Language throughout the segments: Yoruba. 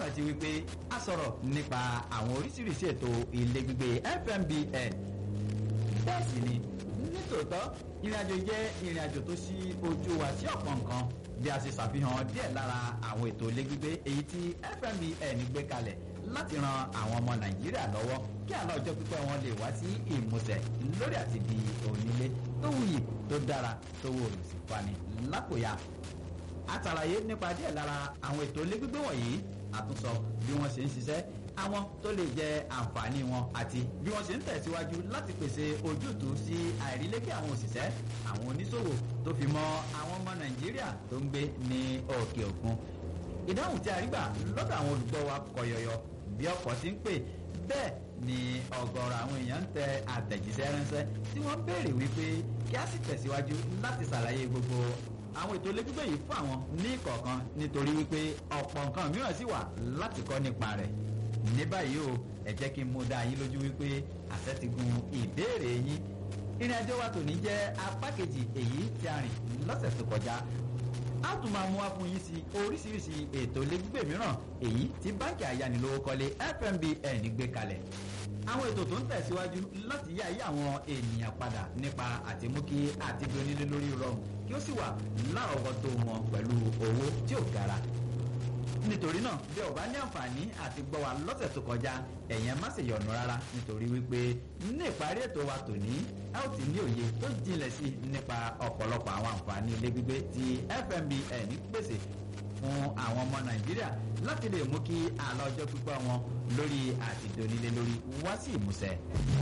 rántí wípé a sọ̀rọ̀ nípa àwọn oríṣiríṣi ètò ilé gbígbé FMBN. Bẹ́ẹ̀ sì ni nítòótọ́ ìrìnàjò jẹ́ ìrìnàjò tó ṣí ojú wa sí ọ̀pọ̀ nǹkan bí a ṣe ṣàfihàn díẹ̀ lára àwọn ètò ilé gbígbé èyí tí FMBN gbé kalẹ̀ láti ran àwọn ọmọ Nàìjíríà lọ́wọ́ kí àlọ́ ọjọ́ pípẹ́ wọn lè wá sí ìmúṣẹ lórí àti di onílé tó wuyì tó dára tó wò lù sí fani lápòyà. A ṣàlàyé nípa díẹ̀ lára àwọn ètò ilé gbígbé wọ̀nyí, àtúnsọ bí wọ́n ṣe ń ṣiṣẹ́, àwọn tó lè jẹ àǹfààní wọn àti bí wọ́n ṣe ń tẹ̀síwájú láti pèsè ojútùú sí àìrílékè àwọn òṣìṣẹ́, àwọn oníṣòwò tó fi mọ́ àwọn ọmọ Nàìjíríà tó ń gbé ní òkè òkun. Ìdáhùn tí a rí gbà lọ́dọ̀ àwọn olùgbọ́ wa kọ yọyọ bí ọkọ̀ ti ń pè, bẹ́ẹ̀ ni ọ̀gọ̀rọ̀ àwọn èèyàn ń tẹ àtẹ̀jíṣẹ́ ránṣẹ́ tí wọ́n ń béèrè wípé kí a sì tẹ̀síwájú láti ṣàlàyé gbogbo àwọn ètò ilé gbígbé yìí fún àwọn ní ìkọ̀ọ̀kan nítorí wípé ọ̀pọ̀ nǹkan mìíràn sì wà láti kọ́ nípa rẹ̀. Ní báyìí o, ẹ jẹ́ kí n mú dá yín lójú wípé àṣẹ ti gun ìbéèrè yín. Ìrìnàjò wa tòní jẹ́ apá kejì èyí tí a rìn lọ́sẹ̀ tó kọjá. A tún máa mú wá fún yín sí oríṣiríṣi ètò ilé gbígbé mìíràn èyí tí báńkì ayánilówókọ́lé FMBN gbé kalẹ̀. Àwọn ètò tó ń tẹ̀síwájú láti yá ayé àwọn ènìyàn padà nípa àti mú kí àti bí onílé lórí rọrùn kí ó sì wà lárọ̀ọ́wọ́tó wọn pẹ̀lú owó tí ò gara. Nítorí náà bí o bá ní àǹfààní àti gbọ́ wa lọ́sẹ̀ tó kọjá, ẹ̀yin má ṣe yọ̀nù rárá nítorí wípé ní ìparí ètò wa tòní ẹ ó ti ní òye tó jinlẹ̀ sí nípa ọ̀pọ̀lọpọ̀ àwọn àǹfààní ilé gbígbé tí FMBN pèsè fún àwọn ọmọ Nàìjíríà láti lè mú kí àlọ́ ọjọ́ pípẹ́ wọn lórí àtìdónílé lórí wá sí ìmúṣẹ.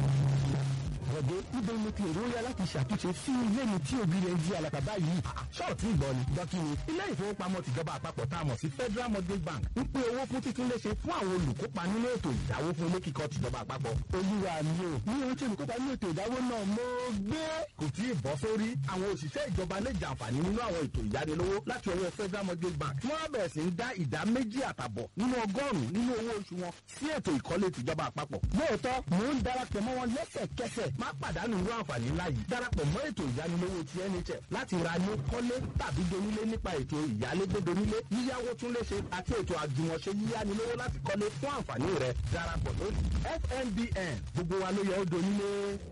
Bọ̀dé ibẹ̀ ni kí èrò yá láti ṣàtúnṣe sí ilé mi tí òbí rẹ̀ ń di àlàkàbá yìí. Ṣọ́ọ̀tì ìgbọ́ ni dọ́kí ni ilé ìfowópamọ́ tìjọba àpapọ̀ tá a mọ̀ sí Federal Mortgage Bank ń pín owó fún títúnléṣe fún àwọn olùkópa nínú ètò ìdáwó fún ilé kíkọ́ tìjọba àpapọ̀. Olúwa mi ò ní ohun tí olùkópa nínú ètò ìdáwó náà mo gbé. Kò tí ì bọ́ sórí àwọn òṣìṣẹ́ ìjọba lè jàǹfààní nínú àwọn ètò ìyánilówó láti ọwọ́ Federal Mortgage Bank. Wọ́n bẹ̀rẹ̀ sí ń dá ìdá 2.5% nínú 100 nínú owó oṣù wọn sí ètò ìkọ́lé tìjọba àpapọ̀. Lóòótọ́ mò ń darapọ̀ mọ́ wọn lẹ́sẹ̀kẹsẹ̀. Má pàdánù irú àǹfààní ńlá yìí. Darapọ̀ mọ́ ètò ìyánilówó ti NHF láti ra ní kọ́lé tàbí donílé nípa ètò ìyálégbé donílé, yíyáwó túnléṣe àti ètò àjùmọ̀ṣe yíyánilówó láti kọ́lé fún àǹfààní rẹ̀. Darapọ̀ lórí FMBN, gbogbo wa ló yẹ ó donílé.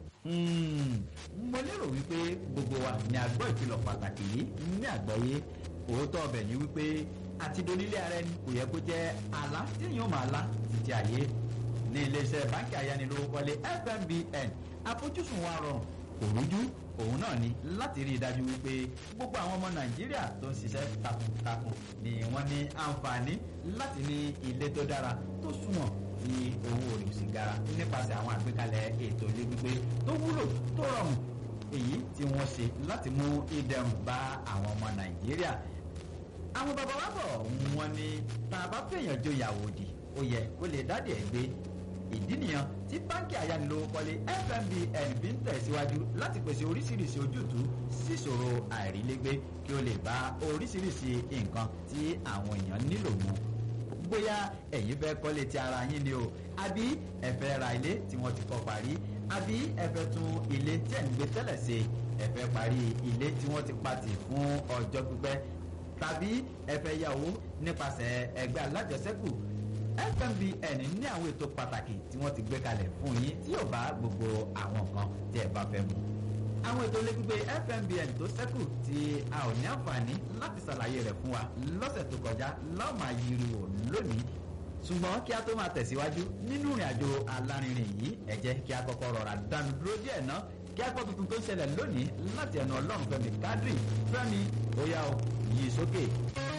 Mo lérò wípé gbogbo wa ni a gbọ́ ìkìlọ̀ pàtàkì yìí ní àgbọ́yé. Òótọ́ ọbẹ̀ ni wípé àti donílé ara ẹni kò yẹ kó jẹ́ àlá tí èèyàn máa lá títí ayé. Ní iléeṣẹ́ báńkì ayánilówókọ́lé FMBN, àfojúsùn wa rọrùn kò rújú, òun náà ni láti rí i dájú wípé gbogbo àwọn ọmọ Nàìjíríà tó ń ṣiṣẹ́ takuntakun ni wọ́n ní àǹfààní láti ní ilé tó dára tó sunwọ̀n tí owó rẹ̀ sì gara nípasẹ̀ àwọn àgbékalẹ̀ ètò ilé gbígbé tó wúlò tó rọrùn èyí tí wọ́n ṣe láti mú ìdẹ̀rùn bá àwọn ọmọ Nàìjíríà. Àwọn bàbá wa bọ̀ wọ́n ní tá a bá fèèyàn joyàwó òdì ó yẹ kó lè dádì ẹ̀ gbé. Ìdí nìyẹn tí báńkì ayánilówókọ́lé FMBN fi ń tẹ̀síwájú láti pèsè oríṣiríṣi ojútùú síṣòro àìrílégbé kí ó lè bá oríṣiríṣi nǹkan tí àwọn èèyàn nílò mu. Bóyá ẹ̀yin fẹ́ kọ́lé ti ara yín ni o, àbí ẹ fẹ́ ra ilé tí wọ́n ti kọ́ parí, àbí ẹ fẹ́ tún ilé tí ẹ̀ ń gbé tẹ́lẹ̀ ṣe, ẹ fẹ́ parí ilé tí wọ́n ti patì fún ọjọ́ pípẹ́, tàbí ẹ fẹ́ yá owó nípasẹ̀ ẹgbẹ́ alájọṣẹ́kù. FMBN ní àwọn ètò pàtàkì tí wọ́n ti gbé kalẹ̀ fún yín tí yóò bá gbogbo àwọn nǹkan tí ẹ bá fẹ́ mu. Àwọn ètò ilé gbígbé FMBN tó ṣẹ́kù tí a ò ní àǹfààní láti ṣàlàyé rẹ̀ fún wa lọ́sẹ̀ tó kọjá láwọn máa yiri wò lónìí. Ṣùgbọ́n kí a tó máa tẹ̀síwájú nínú ìrìn àjò alárinrin yìí, ẹ jẹ́ kí a kọ́kọ́ rọra dánu dúró díẹ̀ ná kí a gbọ́ tuntun tó ń ṣẹlẹ̀ lónìí láti ẹnu Ọlọ́runfẹ́mi Kádírì. Fẹ́mi, ó yá o, yí sókè.